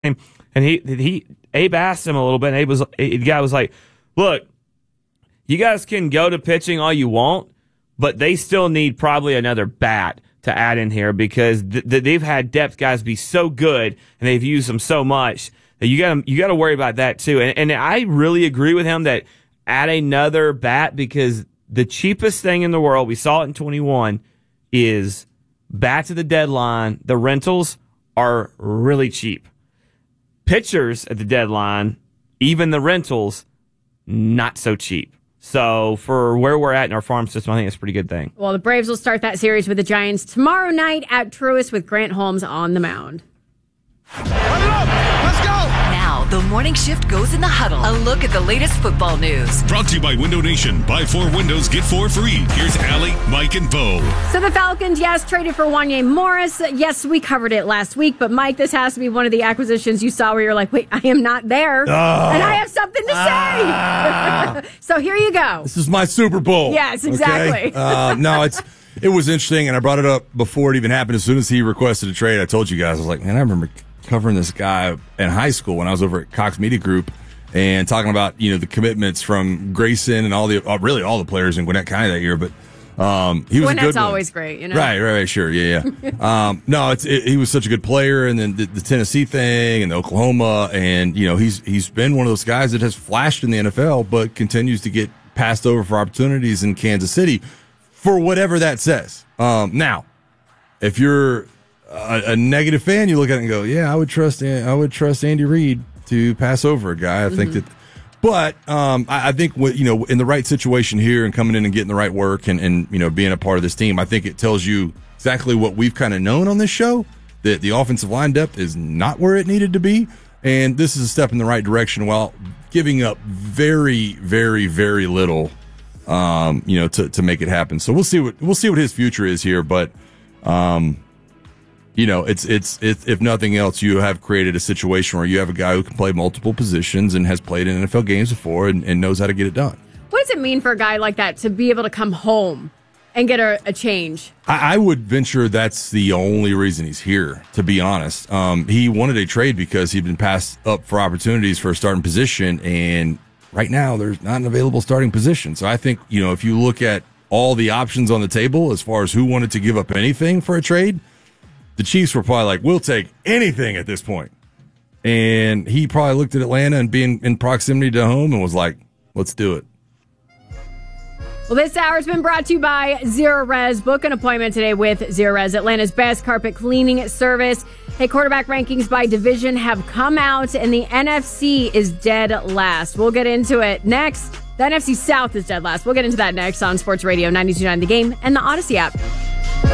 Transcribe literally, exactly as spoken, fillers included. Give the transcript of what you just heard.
And he, he, Abe asked him a little bit, and Abe was, the guy was like, look, you guys can go to pitching all you want, but they still need probably another bat to add in here because th- th- they've had depth guys be so good and they've used them so much that you got you got to worry about that too. And, and I really agree with him that add another bat because the cheapest thing in the world, we saw it in twenty-one, is bats at the deadline. The rentals are really cheap. Pitchers at the deadline, even the rentals, not so cheap. So for where we're at in our farm system, I think it's a pretty good thing. Well, the Braves will start that series with the Giants tomorrow night at Truist with Grant Holmes on the mound. Run it up. Let's go. Now, the morning shift goes in the huddle. A look at the latest football news. Brought to you by Window Nation. Buy four windows, get four free. Here's Allie, Mike, and Bo. So the Falcons, yes, traded for Wanye Morris. Yes, we covered it last week. But, Mike, this has to be one of the acquisitions you saw where you're like, wait, I am not there. Oh. And I have something to Ah. say. So here you go. This is my Super Bowl. Yes, exactly. Okay? Uh, no, it's it was interesting, and I brought it up before it even happened. As soon as he requested a trade, I told you guys, I was like, man, I remember covering this guy in high school when I was over at Cox Media Group and talking about, you know, the commitments from Grayson and all the, uh, really all the players in Gwinnett County that year. But um, he was Gwinnett's a good one. always great, you know? Right, right, right, sure, yeah, yeah. um, no, it's it, he was such a good player, and then the, the Tennessee thing and the Oklahoma, and, you know, he's he's been one of those guys that has flashed in the N F L, but continues to get passed over for opportunities in Kansas City for whatever that says. Um, now, if you're A, a negative fan, you look at it and go, "Yeah, I would trust. I would trust Andy Reid to pass over a guy." I mm-hmm. think that, but um, I, I think what you know, in the right situation here and coming in and getting the right work and, and you know being a part of this team, I think it tells you exactly what we've kind of known on this show, that the offensive line depth is not where it needed to be, and this is a step in the right direction while giving up very, very, very little, um, you know, to to make it happen. So we'll see what we'll see what his future is here, but. Um, You know, it's, it's it's if nothing else, you have created a situation where you have a guy who can play multiple positions and has played in N F L games before and, and knows how to get it done. What does it mean for a guy like that to be able to come home and get a, a change? I, I would venture that's the only reason he's here, to be honest. Um, he wanted a trade because he'd been passed up for opportunities for a starting position, and right now there's not an available starting position. So I think, you know, if you look at all the options on the table as far as who wanted to give up anything for a trade, the Chiefs were probably like, we'll take anything at this point. And he probably looked at Atlanta and being in proximity to home and was like, let's do it. Well, this hour has been brought to you by Zerorez. Book an appointment today with Zerorez, Atlanta's best carpet cleaning service. Hey, quarterback rankings by division have come out, and the N F C is dead last. We'll get into it next. The N F C South is dead last. We'll get into that next on Sports Radio ninety-two point nine The Game and the Odyssey app.